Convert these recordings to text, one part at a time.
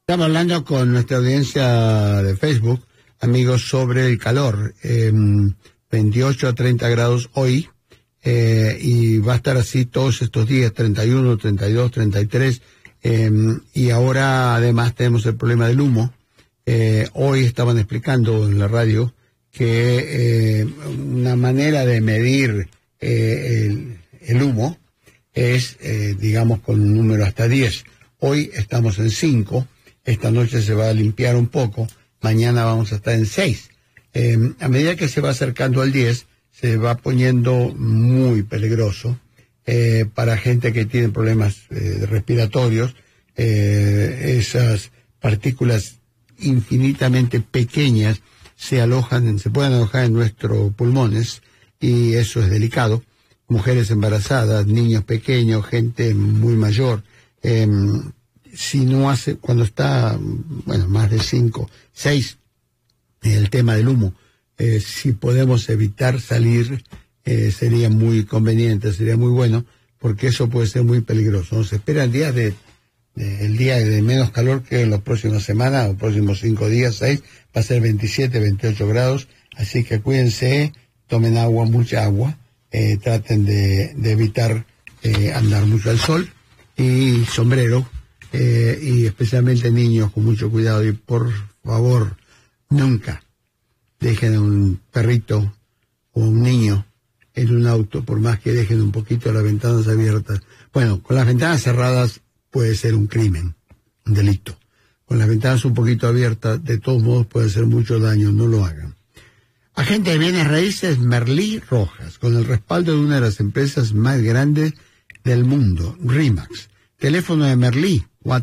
Estamos hablando con nuestra audiencia de Facebook, amigos, sobre el calor. 28 a 30 grados hoy, y va a estar así todos estos días, 31, 32, 33, y ahora además tenemos el problema del humo. Hoy estaban explicando en la radio que una manera de medir el humo es, digamos, con un número hasta 10. Hoy estamos en 5. Esta noche se va a limpiar un poco, mañana vamos a estar en 6. A medida que se va acercando al 10, se va poniendo muy peligroso para gente que tiene problemas respiratorios. Esas partículas infinitamente pequeñas se pueden alojar en nuestros pulmones, y eso es delicado. Mujeres embarazadas, niños pequeños, gente muy mayor. Si no hace, cuando está, más de 5, 6, el tema del humo, si podemos evitar salir, sería muy conveniente, sería muy bueno, porque eso puede ser muy peligroso. Nos esperan días el día de menos calor que en las próximas semanas, los próximos 5 días, 6, va a ser 27, 28 grados, así que cuídense, tomen agua, mucha agua, traten de evitar andar mucho al sol, y sombrero, y especialmente niños, con mucho cuidado, y por favor, nunca dejen a un perrito o un niño en un auto, por más que dejen un poquito las ventanas abiertas. Bueno, con las ventanas cerradas puede ser un crimen, un delito. Con las ventanas un poquito abiertas, de todos modos puede hacer mucho daño, no lo hagan. Agente de bienes raíces Merlí Rojas, con el respaldo de una de las empresas más grandes del mundo, RE/MAX. Teléfono de Merlí,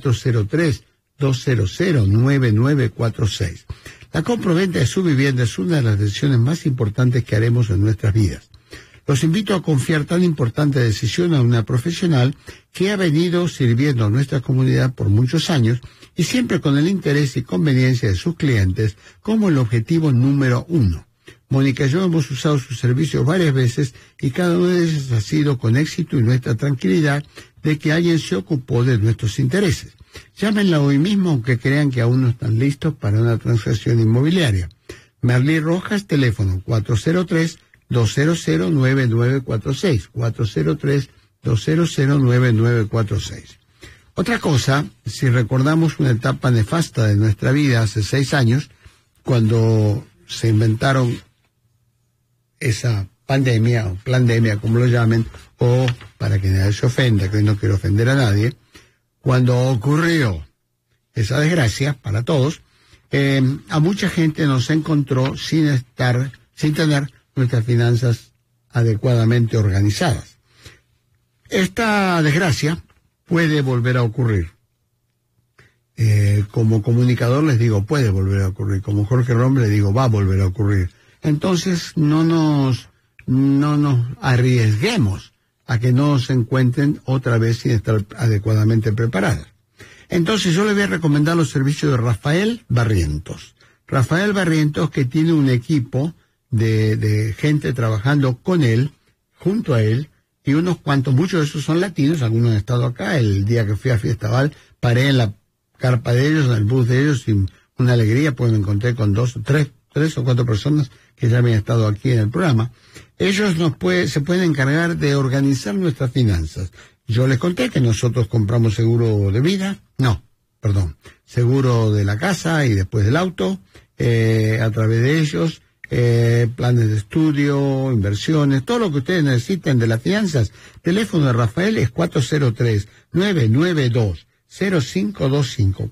403-200-9946. La compraventa de su vivienda es una de las decisiones más importantes que haremos en nuestras vidas. Los invito a confiar tan importante decisión a una profesional que ha venido sirviendo a nuestra comunidad por muchos años, y siempre con el interés y conveniencia de sus clientes como el objetivo número 1. Mónica y yo hemos usado sus servicios varias veces, y cada una de ellas ha sido con éxito, y nuestra tranquilidad de que alguien se ocupó de nuestros intereses. Llámenla hoy mismo, aunque crean que aún no están listos para una transacción inmobiliaria. Merlí Rojas, teléfono 403-200-9946, 403-200-9946. Otra cosa, si recordamos una etapa nefasta de nuestra vida hace 6 años, cuando se inventaron esa pandemia, o plandemia, como lo llamen, o para que nadie se ofenda, que hoy no quiero ofender a nadie, cuando ocurrió esa desgracia para todos, a mucha gente nos encontró sin tener nuestras finanzas adecuadamente organizadas. Esta desgracia puede volver a ocurrir. Como comunicador les digo, puede volver a ocurrir. Como Jorge Rom les digo, va a volver a ocurrir. Entonces no nos arriesguemos a que no se encuentren otra vez sin estar adecuadamente preparadas. Entonces yo les voy a recomendar los servicios de Rafael Barrientos. Rafael Barrientos, que tiene un equipo de gente trabajando con él, junto a él, y muchos de esos son latinos, algunos han estado acá. El día que fui a Fiestaval, paré en la carpa de ellos, en el bus de ellos, y una alegría, pues me encontré con 3 o 4 personas que ya habían estado aquí en el programa. Ellos se pueden encargar de organizar nuestras finanzas. Yo les conté que nosotros compramos seguro de vida, seguro de la casa y después del auto, a través de ellos, planes de estudio, inversiones, todo lo que ustedes necesiten de las finanzas. Teléfono de Rafael es 403-992-0525,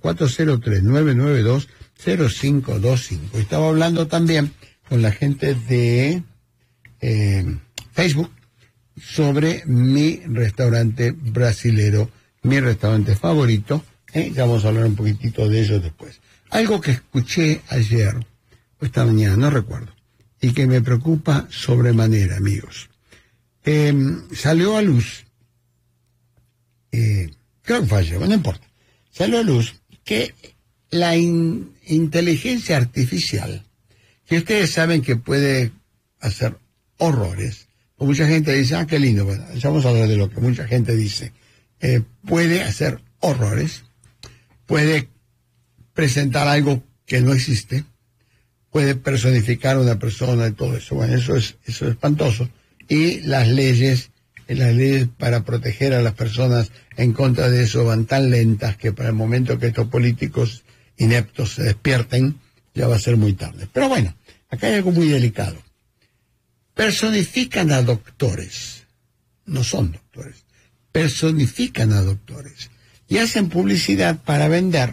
403-992-0525. Estaba hablando también con la gente de Facebook sobre mi restaurante brasilero, mi restaurante favorito. Ya vamos a hablar un poquitito de ello después. Algo que escuché ayer o esta mañana, no recuerdo, y que me preocupa sobremanera, amigos. Salió a luz, creo que falló, no importa, salió a luz que la inteligencia artificial, que ustedes saben que puede hacer horrores, o mucha gente dice, qué lindo, bueno, ya vamos a hablar de lo que mucha gente dice, puede hacer horrores, puede presentar algo que no existe, puede personificar a una persona y todo eso. Bueno, eso es espantoso. Y las leyes para proteger a las personas en contra de eso van tan lentas que para el momento que estos políticos ineptos se despierten, ya va a ser muy tarde. Pero bueno, acá hay algo muy delicado. Personifican a doctores. No son doctores. Personifican a doctores. Y hacen publicidad para vender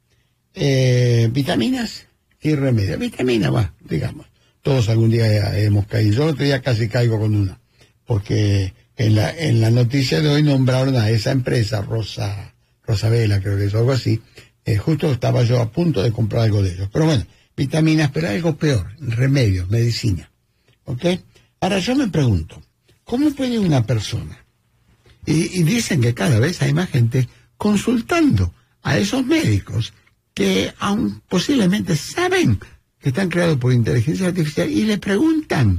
vitaminas y remedios. Vitamina, digamos. Todos algún día hemos caído. Yo otro día casi caigo con una. Porque en la noticia de hoy nombraron a esa empresa, Rosabela, creo que es algo así. Justo estaba yo a punto de comprar algo de ellos. Pero bueno, vitaminas, pero algo peor, remedios, medicina. ¿Ok? Ahora yo me pregunto, ¿cómo puede una persona? Y dicen que cada vez hay más gente consultando a esos médicos que aún posiblemente saben que están creados por inteligencia artificial y le preguntan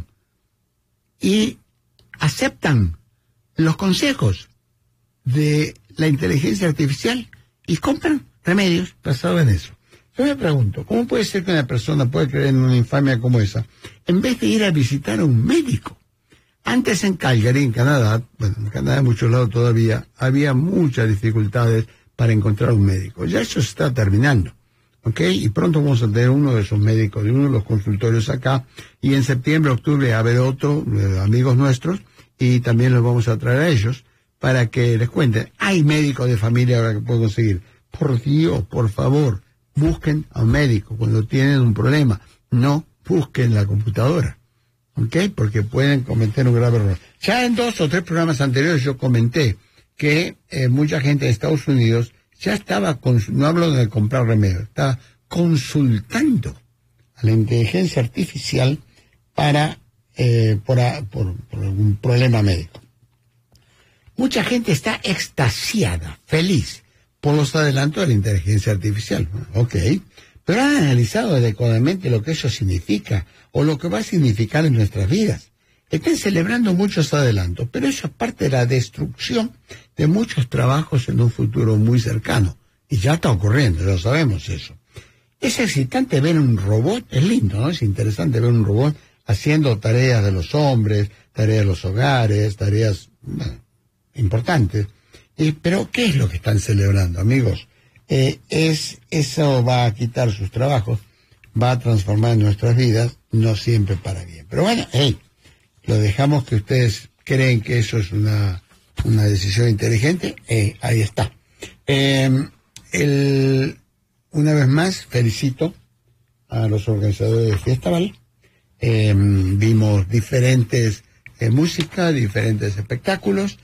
y aceptan los consejos de la inteligencia artificial y compran remedios basados en eso. Yo me pregunto, ¿cómo puede ser que una persona pueda creer en una infamia como esa en vez de ir a visitar a un médico? Antes en Calgary, en Canadá, bueno, en Canadá en muchos lados todavía, había muchas dificultades para encontrar un médico. Ya eso se está terminando, ¿ok? Y pronto vamos a tener uno de esos médicos, de uno de los consultorios acá, y en septiembre, octubre, a ver otro, amigos nuestros, y también los vamos a traer a ellos para que les cuenten. Hay médicos de familia ahora que puedo conseguir. Por Dios, por favor, busquen a un médico cuando tienen un problema. No busquen la computadora. ¿Ok? Porque pueden cometer un grave error. Ya en 2 o 3 programas anteriores yo comenté que mucha gente de Estados Unidos ya estaba, no hablo de comprar remedios, estaba consultando a la inteligencia artificial por algún problema médico. Mucha gente está extasiada, feliz, por los adelantos de la inteligencia artificial. Ok, pero han analizado adecuadamente lo que eso significa o lo que va a significar en nuestras vidas. Están celebrando muchos adelantos, pero eso es parte de la destrucción de muchos trabajos en un futuro muy cercano. Y ya está ocurriendo, ya sabemos eso. Es excitante ver un robot, es lindo, ¿no? Es interesante ver un robot haciendo tareas de los hombres, tareas de los hogares, tareas importantes. Pero, ¿qué es lo que están celebrando, amigos? Eso va a quitar sus trabajos, va a transformar nuestras vidas, no siempre para bien. Pero bueno, lo dejamos que ustedes creen que eso es una decisión inteligente, ahí está. Una vez más, felicito a los organizadores de Fiestaval. Vimos diferentes música, diferentes espectáculos.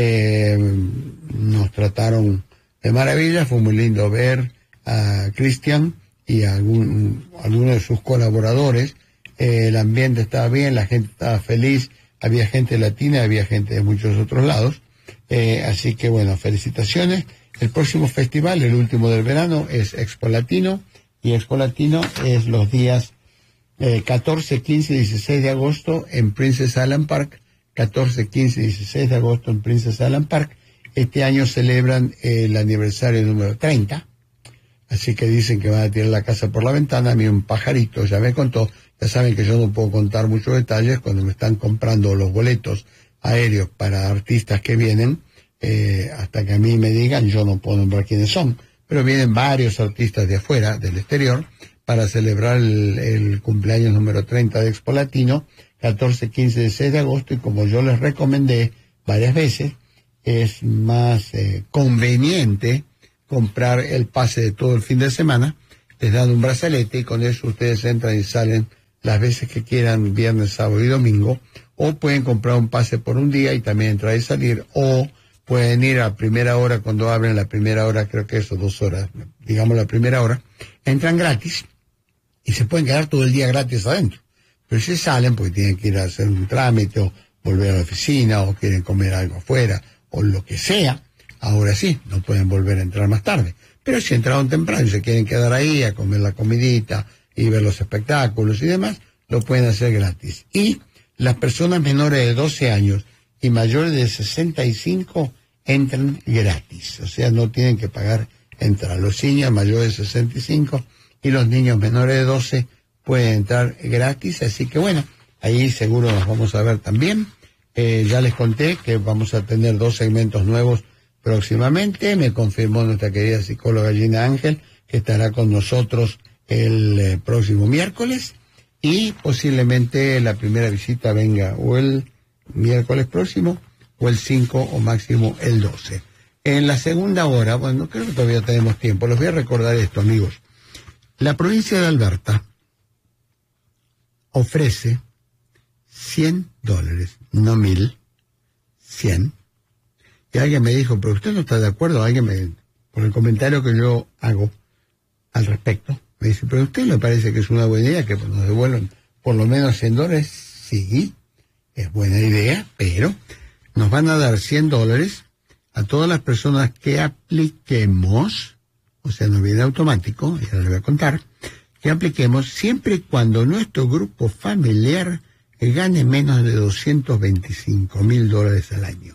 Nos trataron de maravilla, fue muy lindo ver a Cristian y a algunos de sus colaboradores. El ambiente estaba bien, la gente estaba feliz, había gente latina, había gente de muchos otros lados. Así que bueno, felicitaciones. El próximo festival, el último del verano, es Expo Latino, y Expo Latino es los días 14, 15 y 16 de agosto en Princess Island Park. 14, 15 y 16 de agosto en Princess Island Park. Este año celebran el aniversario número 30, así que dicen que van a tirar la casa por la ventana. A mí un pajarito ya me contó. Ya saben que yo no puedo contar muchos detalles cuando me están comprando los boletos aéreos para artistas que vienen. Hasta que a mí me digan, yo no puedo nombrar quiénes son, pero vienen varios artistas de afuera, del exterior, para celebrar el cumpleaños número 30 de Expo Latino, 14, 15, 16 de agosto, y como yo les recomendé varias veces, es más conveniente comprar el pase de todo el fin de semana. Les dan un brazalete y con eso ustedes entran y salen las veces que quieran, viernes, sábado y domingo, o pueden comprar un pase por un día y también entrar y salir, o pueden ir a primera hora cuando abren la primera hora, creo que eso, 2 horas, digamos la primera hora, entran gratis y se pueden quedar todo el día gratis adentro. Pero si salen porque tienen que ir a hacer un trámite o volver a la oficina o quieren comer algo afuera o lo que sea, ahora sí, no pueden volver a entrar más tarde. Pero si entraron temprano y se quieren quedar ahí a comer la comidita y ver los espectáculos y demás, lo pueden hacer gratis. Y las personas menores de 12 años y mayores de 65 entran gratis, o sea, no tienen que pagar entrar. Los niños mayores de 65 y los niños menores de 12 pueden entrar gratis, así que bueno, ahí seguro nos vamos a ver también. Ya les conté que vamos a tener 2 segmentos nuevos próximamente. Me confirmó nuestra querida psicóloga Gina Ángel que estará con nosotros el próximo miércoles, y posiblemente la primera visita venga o el miércoles próximo o el 5 o máximo el 12. En la segunda hora, bueno, creo que todavía tenemos tiempo, les voy a recordar esto, amigos. La provincia de Alberta ofrece $100, no 1.000, 100. Y alguien me dijo, pero usted no está de acuerdo, por el comentario que yo hago al respecto, me dice, pero a usted le parece que es una buena idea que nos devuelvan por lo menos $100. Sí, es buena idea, pero nos van a dar $100 a todas las personas que apliquemos, o sea, no viene automático, ya les voy a contar, que apliquemos siempre y cuando nuestro grupo familiar gane menos de $225,000 al año.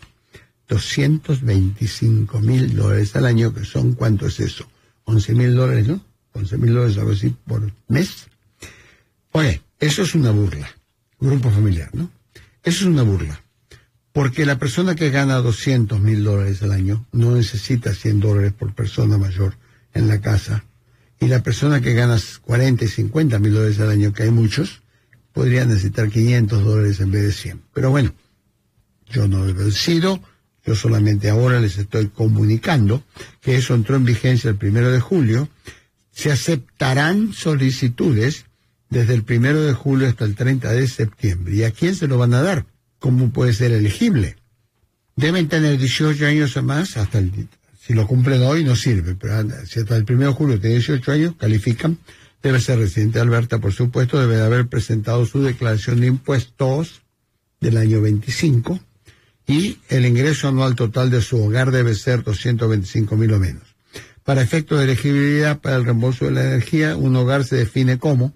$225,000 al año, que son, ¿cuánto es eso? $11,000, ¿no? $11,000, algo así, por mes. Oye, eso es una burla. Grupo familiar, ¿no? Eso es una burla. Porque la persona que gana $200,000 al año no necesita $100 por persona mayor en la casa. Y la persona que gana $40 y $50,000 al año, que hay muchos, podría necesitar $500 en vez de 100. Pero bueno, yo no lo decido. Yo solamente ahora les estoy comunicando que eso entró en vigencia el 1 de julio. Se aceptarán solicitudes desde el 1 de julio hasta el 30 de septiembre. ¿Y a quién se lo van a dar? ¿Cómo puede ser elegible? Deben tener 18 años o más, si lo cumplen hoy no sirve, pero si hasta el 1 de julio tienen 18 años, califican. Debe ser residente de Alberta, por supuesto, debe de haber presentado su declaración de impuestos del año 25, y el ingreso anual total de su hogar debe ser 225,000 o menos. Para efectos de elegibilidad para el reembolso de la energía, un hogar se define como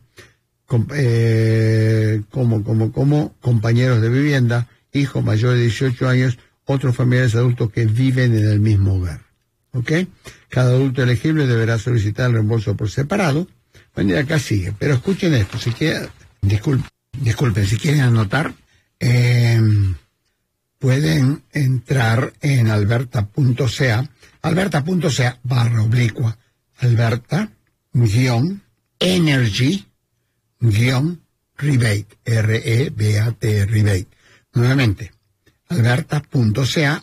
compañeros de vivienda, hijos mayores de 18 años, otros familiares adultos que viven en el mismo hogar. ¿Ok? Cada adulto elegible deberá solicitar el reembolso por separado. Bueno, y acá sigue, pero escuchen esto, si quieren, disculpen, si quieren anotar, pueden entrar en alberta.ca, /, alberta-energy-rebate, REBAT, rebate. Nuevamente, alberta.ca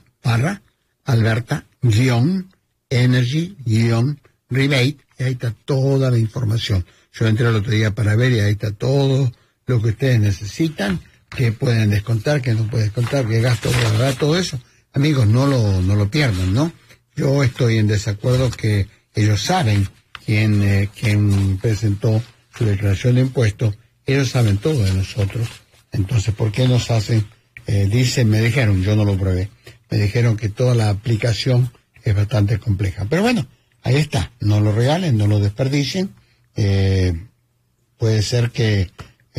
/alberta-energy-rebate, y ahí está toda la información. Yo entré el otro día para ver y ahí está todo lo que ustedes necesitan, que pueden descontar, que no pueden descontar, que gasto, ¿verdad? Todo eso. Amigos, no lo pierdan, ¿no? Yo estoy en desacuerdo que ellos saben quién presentó su declaración de impuestos, ellos saben todo de nosotros. Entonces, ¿por qué nos hacen? Me dijeron, yo no lo probé, me dijeron que toda la aplicación es bastante compleja. Pero bueno, ahí está, no lo regalen, no lo desperdicien. Puede ser que,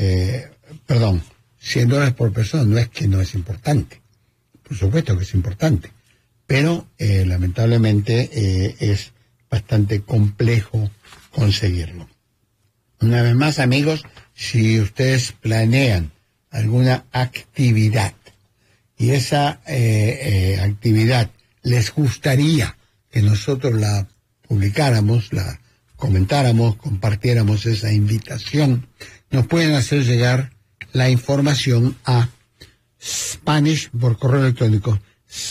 $100 por persona no es que no es importante. Por supuesto que es importante. Pero lamentablemente es bastante complejo conseguirlo. Una vez más, amigos, si ustedes planean alguna actividad y esa actividad les gustaría que nosotros la publicáramos, la comentáramos, compartiéramos esa invitación, nos pueden hacer llegar la información a Spanish, por correo electrónico,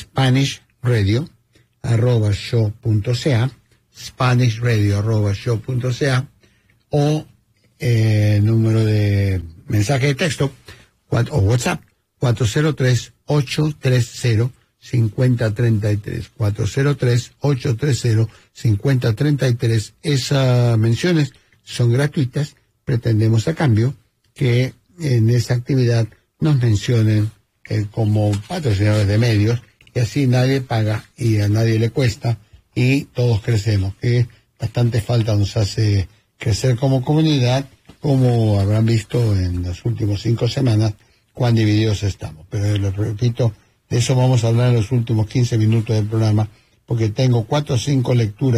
SpanishRadio@show.ca, SpanishRadio@show.ca, o número de mensaje de texto o WhatsApp 403-830-5033, 403-830-5033. Esas menciones son gratuitas. Pretendemos a cambio que en esa actividad nos mencionen como patrocinadores de medios, y así nadie paga y a nadie le cuesta y todos crecemos, que bastante falta nos hace crecer como comunidad, como habrán visto en las últimas 5 semanas cuán divididos estamos. Pero les repito, de eso vamos a hablar en los últimos 15 minutos del programa, porque tengo 4 o 5 lecturas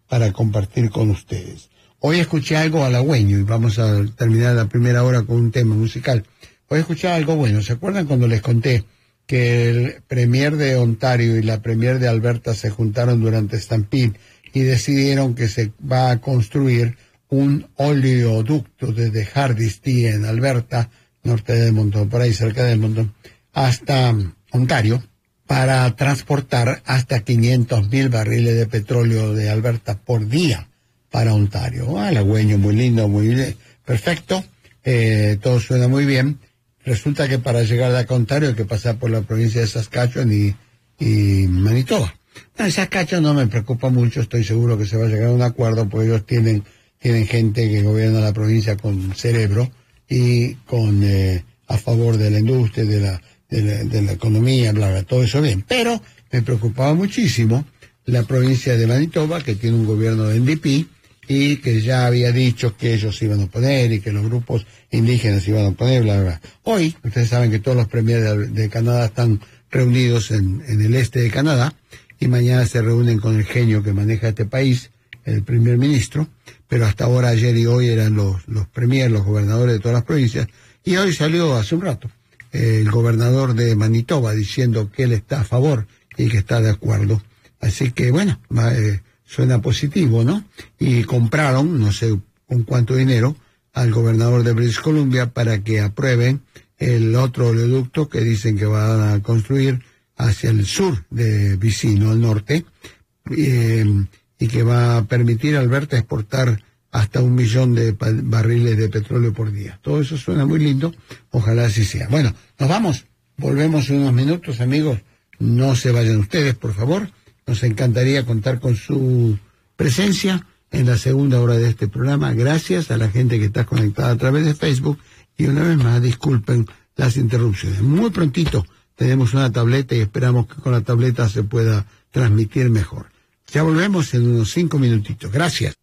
para compartir con ustedes. Hoy escuché algo halagüeño y vamos a terminar la primera hora con un tema musical. Hoy escuché algo bueno. ¿Se acuerdan cuando les conté que el premier de Ontario y la premier de Alberta se juntaron durante Stampede y decidieron que se va a construir un oleoducto desde Hardisty en Alberta, norte de Edmonton, por ahí cerca de Edmonton, hasta Ontario, para transportar hasta 500,000 barriles de petróleo de Alberta por día para Ontario? Halagüeño, muy lindo, muy perfecto, todo suena muy bien. Resulta que para llegar de acá a Ontario hay que pasar por la provincia de Saskatchewan y Manitoba. Bueno, Saskatchewan no me preocupa mucho, estoy seguro que se va a llegar a un acuerdo, porque ellos tienen gente que gobierna la provincia con cerebro y con a favor de la industria, de la economía, bla, bla, todo eso bien. Pero me preocupaba muchísimo la provincia de Manitoba, que tiene un gobierno de NDP y que ya había dicho que ellos iban a oponer y que los grupos indígenas iban a oponer, bla, bla, bla. Hoy, ustedes saben que todos los premiers de Canadá están reunidos en el este de Canadá y mañana se reúnen con el genio que maneja este país, el primer ministro, pero hasta ahora, ayer y hoy eran los premiers, los gobernadores de todas las provincias, y hoy salió hace un rato el gobernador de Manitoba diciendo que él está a favor y que está de acuerdo. Así que, bueno, suena positivo, ¿no? Y compraron, no sé con cuánto dinero, al gobernador de British Columbia para que aprueben el otro oleoducto que dicen que van a construir hacia el sur de BC, no al norte, y que va a permitir a Alberta exportar hasta 1 millón de barriles de petróleo por día. Todo eso suena muy lindo, ojalá así sea. Bueno, nos vamos, volvemos en unos minutos, amigos, no se vayan ustedes, por favor. Nos encantaría contar con su presencia en la segunda hora de este programa. Gracias a la gente que está conectada a través de Facebook. Y una vez más, disculpen las interrupciones. Muy prontito tenemos una tableta y esperamos que con la tableta se pueda transmitir mejor. Ya volvemos en unos 5 minutitos. Gracias.